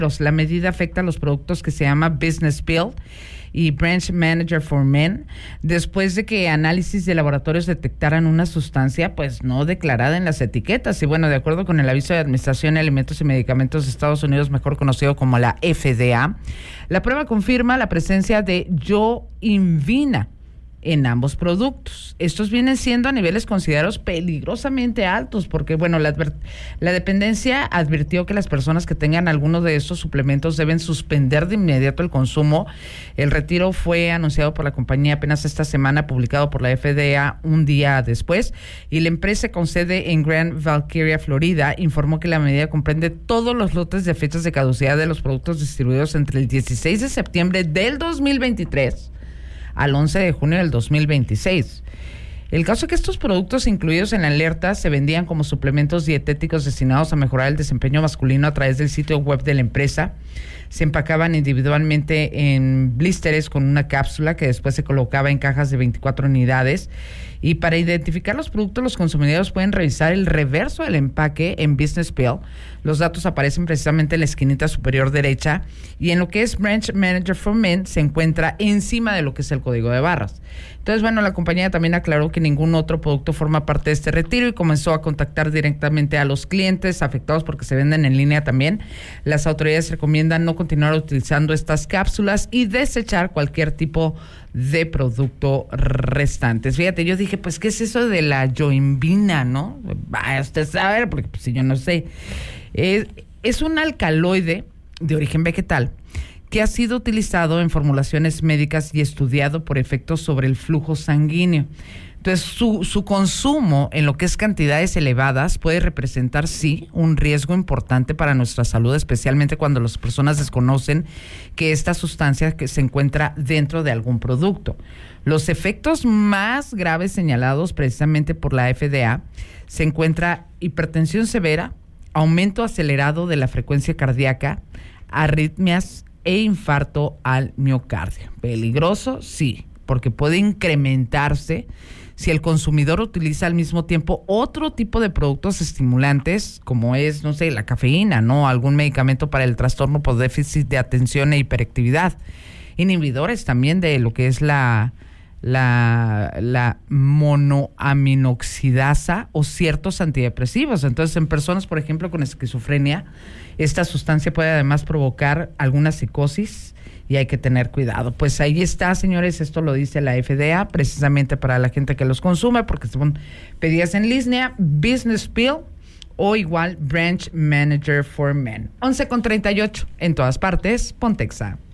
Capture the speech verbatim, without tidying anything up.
La medida afecta a los productos que se llama Business Build y Branch Manager for Men, después de que análisis de laboratorios detectaran una sustancia pues no declarada en las etiquetas. Y bueno, de acuerdo con el aviso de Administración de Alimentos y Medicamentos de Estados Unidos, mejor conocido como la F D A, la prueba confirma la presencia de yoinvina en ambos productos. Estos vienen siendo a niveles considerados peligrosamente altos porque, bueno, la, adver- la dependencia advirtió que las personas que tengan alguno de estos suplementos deben suspender de inmediato el consumo. El retiro fue anunciado por la compañía apenas esta semana, publicado por la F D A un día después, y la empresa con sede en Grand Valkyria, Florida, informó que la medida comprende todos los lotes de fechas de caducidad de los productos distribuidos entre el dieciséis de septiembre del dos mil veintitrés al once de junio del dos mil veintiséis. El caso es que estos productos incluidos en la alerta se vendían como suplementos dietéticos destinados a mejorar el desempeño masculino a través del sitio web de la empresa. Se empacaban individualmente en blísteres con una cápsula que después se colocaba en cajas de veinticuatro unidades. Y para identificar los productos, los consumidores pueden revisar el reverso del empaque en Business Build. Los datos aparecen precisamente en la esquinita superior derecha, y en lo que es Branch Manager for Men se encuentra encima de lo que es el código de barras. Entonces, bueno, la compañía también aclaró que ningún otro producto forma parte de este retiro y comenzó a contactar directamente a los clientes afectados porque se venden en línea también. Las autoridades recomiendan no continuar utilizando estas cápsulas y desechar cualquier tipo de producto restantes. Fíjate, yo dije, pues, ¿qué es eso de la yoinvina, no? Vaya usted a saber, porque pues, si yo no sé. Es, es un alcaloide de origen vegetal que ha sido utilizado en formulaciones médicas y estudiado por efectos sobre el flujo sanguíneo. Entonces, su, su consumo en lo que es cantidades elevadas puede representar, sí, un riesgo importante para nuestra salud, especialmente cuando las personas desconocen que esta sustancia que se encuentra dentro de algún producto. Los efectos más graves señalados precisamente por la F D A se encuentra hipertensión severa, aumento acelerado de la frecuencia cardíaca, arritmias e infarto al miocardio. ¿Peligroso? Sí, porque puede incrementarse si el consumidor utiliza al mismo tiempo otro tipo de productos estimulantes, como es, no sé, la cafeína, ¿no? Algún medicamento para el trastorno por déficit de atención e hiperactividad. Inhibidores también de lo que es la, la, la monoaminoxidasa o ciertos antidepresivos. Entonces, en personas, por ejemplo, con esquizofrenia, esta sustancia puede además provocar alguna psicosis y hay que tener cuidado. Pues ahí está, señores, esto lo dice la F D A, precisamente para la gente que los consume, porque son pedidas en línea, Business Build o igual Branch Manager for Men. once con treinta y ocho, en todas partes, Pontexa.